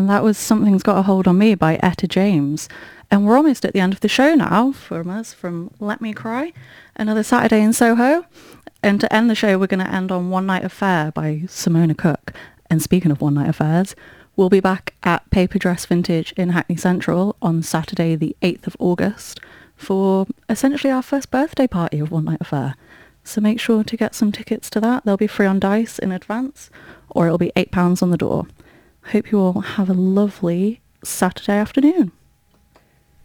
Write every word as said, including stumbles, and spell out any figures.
and that was Something's Got a Hold on Me by Etta James. And we're almost at the end of the show now from us, from Let Me Cry, another Saturday in Soho. And to end the show, we're going to end on One Night Affair by Simona Cook. And speaking of One Night Affairs, we'll be back at Paper Dress Vintage in Hackney Central on Saturday the eighth of August for essentially our first birthday party of One Night Affair. So make sure to get some tickets to that. They'll be free on Dice in advance, or it'll be eight pounds on the door. Hope you all have a lovely Saturday afternoon.